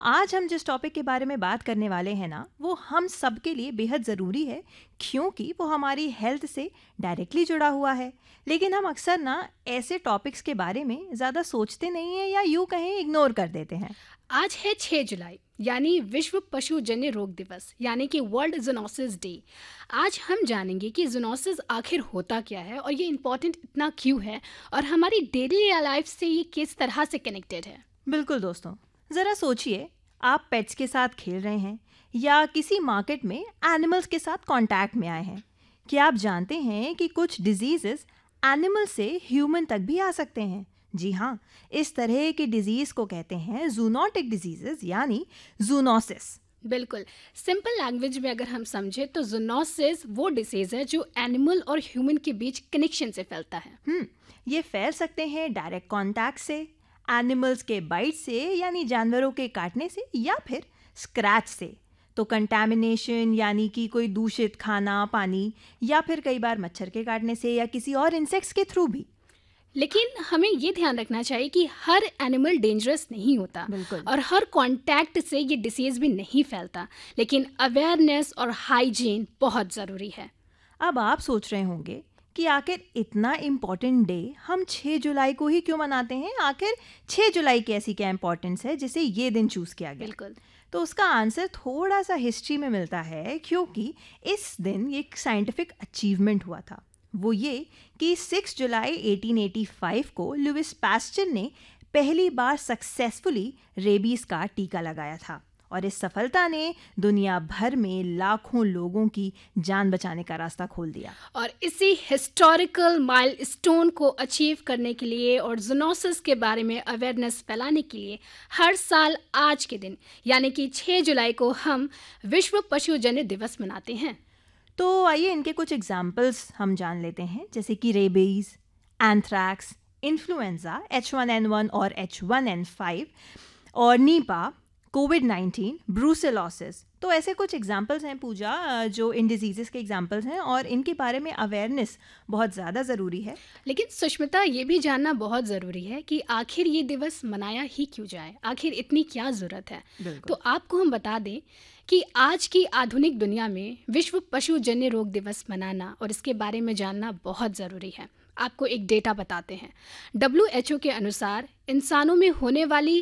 आज हम जिस टॉपिक के बारे में बात करने वाले हैं ना, वो हम सब के लिए बेहद ज़रूरी है क्योंकि वो हमारी हेल्थ से डायरेक्टली जुड़ा हुआ है। लेकिन हम अक्सर ना ऐसे टॉपिक्स के बारे में ज़्यादा सोचते नहीं हैं या यूँ कहें इग्नोर कर देते हैं। आज है 6 जुलाई यानी विश्व पशुजन्य रोग दिवस यानी कि वर्ल्ड जूनोसिस डे। आज हम जानेंगे कि जूनोसिस आखिर होता क्या है और ये इम्पोर्टेंट इतना क्यों है और हमारी डेली लाइफ से ये किस तरह से कनेक्टेड है। बिल्कुल दोस्तों, ज़रा सोचिए, आप पेट्स के साथ खेल रहे हैं या किसी मार्केट में एनिमल्स के साथ कांटेक्ट में आए हैं। क्या आप जानते हैं कि कुछ डिजीजेस एनिमल से ह्यूमन तक भी आ सकते हैं? जी हाँ, इस तरह की डिजीज़ को कहते हैं जूनोटिक डिजीजेस यानी जूनोसिस। बिल्कुल, सिंपल लैंग्वेज में अगर हम समझे तो जूनोसिस वो डिसीज है जो एनिमल और ह्यूमन के बीच कनेक्शन से फैलता है। ये फैल सकते हैं डायरेक्ट कांटेक्ट से, एनिमल्स के बाइट से यानी जानवरों के काटने से, या फिर स्क्रैच से। तो कंटामिनेशन यानी कि कोई दूषित खाना पानी, या फिर कई बार मच्छर के काटने से या किसी और इंसेक्ट्स के थ्रू भी। लेकिन हमें ये ध्यान रखना चाहिए कि हर एनिमल डेंजरस नहीं होता बिल्कुल। और हर कांटेक्ट से ये डिसीज भी नहीं फैलता। लेकिन अवेयरनेस और हाइजीन बहुत ज़रूरी है। अब आप सोच रहे होंगे कि आखिर इतना इम्पोर्टेंट डे हम 6 जुलाई को ही क्यों मनाते हैं? आखिर 6 जुलाई की ऐसी क्या इम्पोर्टेंस है जिसे ये दिन चूज़ किया गया? बिल्कुल। तो उसका आंसर थोड़ा सा हिस्ट्री में मिलता है, क्योंकि इस दिन एक साइंटिफिक अचीवमेंट हुआ था। वो ये कि 6 जुलाई 1885 को लुइस पास्चर ने पहली बार सक्सेसफुली रेबीज का टीका लगाया था, और इस सफलता ने दुनिया भर में लाखों लोगों की जान बचाने का रास्ता खोल दिया। और इसी हिस्टोरिकल माइलस्टोन को अचीव करने के लिए और जूनोसिस के बारे में अवेयरनेस फैलाने के लिए हर साल आज के दिन यानी कि 6 जुलाई को हम विश्व पशुजन्य दिवस मनाते हैं। तो आइए इनके कुछ एग्जाम्पल्स हम जान लेते हैं, जैसे कि रेबीज, एंथ्रैक्स, इन्फ्लुएंजा H1N1 और H1N5, और नीपा, कोविड-19, ब्रूसेलोसिस। तो ऐसे कुछ एग्जाम्पल्स हैं पूजा, जो इन डिजीज़ेस के एग्जाम्पल्स हैं और इनके बारे में अवेयरनेस बहुत ज़्यादा ज़रूरी है। लेकिन सुष्मिता, ये भी जानना बहुत ज़रूरी है कि आखिर ये दिवस मनाया ही क्यों जाए, आखिर इतनी क्या ज़रूरत है। बिल्कुल। तो आपको हम बता दें कि आज की आधुनिक दुनिया में विश्व पशुजन्य रोग दिवस मनाना और इसके बारे में जानना बहुत ज़रूरी है। आपको एक डेटा बताते हैं। WHO के अनुसार इंसानों में होने वाली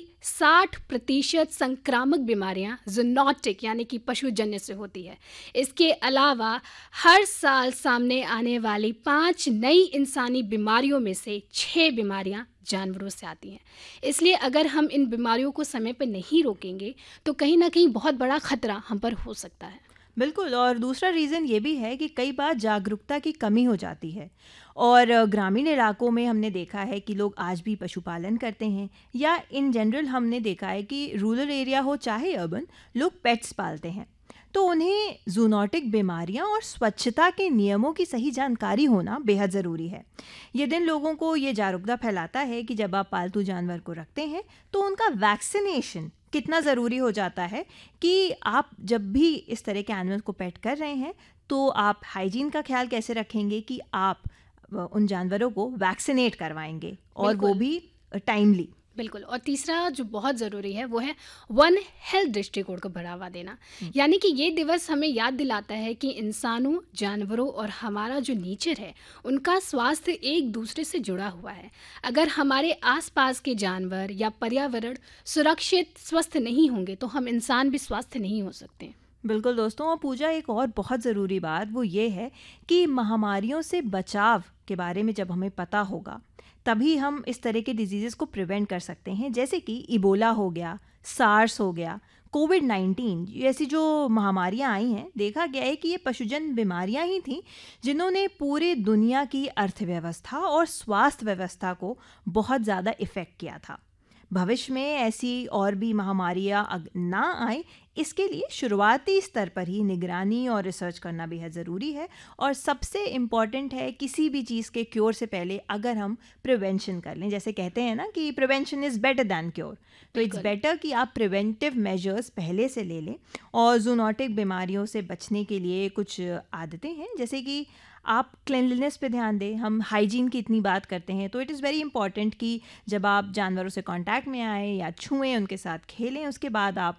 60% संक्रामक बीमारियां जूनोटिक यानी कि पशुजन्य से होती है। इसके अलावा हर साल सामने आने वाली 5 नई इंसानी बीमारियों में से 6 बीमारियां जानवरों से आती हैं। इसलिए अगर हम इन बीमारियों को समय पर नहीं रोकेंगे तो कहीं ना कहीं बहुत बड़ा खतरा हम पर हो सकता है। बिल्कुल, और दूसरा रीज़न ये भी है कि कई बार जागरूकता की कमी हो जाती है, और ग्रामीण इलाकों में हमने देखा है कि लोग आज भी पशुपालन करते हैं, या इन जनरल हमने देखा है कि रूरल एरिया हो चाहे अर्बन, लोग पेट्स पालते हैं। तो उन्हें जूनोटिक बीमारियां और स्वच्छता के नियमों की सही जानकारी होना बेहद ज़रूरी है। ये दिन लोगों को ये जागरूकता फैलाता है कि जब आप पालतू जानवर को रखते हैं तो उनका वैक्सीनेशन कितना ज़रूरी हो जाता है, कि आप जब भी इस तरह के एनिमल को पेट कर रहे हैं तो आप हाइजीन का ख्याल कैसे रखेंगे कि आप उन जानवरों को वैक्सीनेट करवाएंगे, और वो बिल्कुल। भी टाइमली। बिल्कुल। और तीसरा जो बहुत ज़रूरी है वो है वन हेल्थ दृष्टिकोण को बढ़ावा देना। यानी कि ये दिवस हमें याद दिलाता है कि इंसानों, जानवरों और हमारा जो नेचर है उनका स्वास्थ्य एक दूसरे से जुड़ा हुआ है। अगर हमारे आसपास के जानवर या पर्यावरण सुरक्षित स्वस्थ नहीं होंगे तो हम इंसान भी स्वस्थ नहीं हो सकते। बिल्कुल दोस्तों, और पूजा एक और बहुत ज़रूरी बात वो ये है कि महामारियों से बचाव के बारे में जब हमें पता होगा तभी हम इस तरह के डिजीज़ेस को प्रिवेंट कर सकते हैं, जैसे कि इबोला हो गया, सार्स हो गया, कोविड-19 ऐसी जो महामारियां आई हैं। देखा गया है कि ये पशुजन बीमारियां ही थीं जिन्होंने पूरे दुनिया की अर्थव्यवस्था और स्वास्थ्य व्यवस्था को बहुत ज़्यादा इफ़ेक्ट किया था। भविष्य में ऐसी और भी महामारियां ना आए, इसके लिए शुरुआती स्तर पर ही निगरानी और रिसर्च करना बेहद ज़रूरी है। और सबसे इम्पॉर्टेंट है किसी भी चीज़ के क्योर से पहले अगर हम प्रिवेंशन कर लें, जैसे कहते हैं ना कि prevention is better than cure, तो इट्स बेटर कि आप प्रिवेंटिव मेजर्स पहले से ले लें। और जूनोटिक बीमारियों से बचने के लिए कुछ आदतें हैं, जैसे कि आप क्लेanलीनेस पे ध्यान दें। हम हाइजीन की इतनी बात करते हैं, तो इट इज़ वेरी इंपॉर्टेंट कि जब आप जानवरों से कांटेक्ट में आएँ या छुएँ, उनके साथ खेलें, उसके बाद आप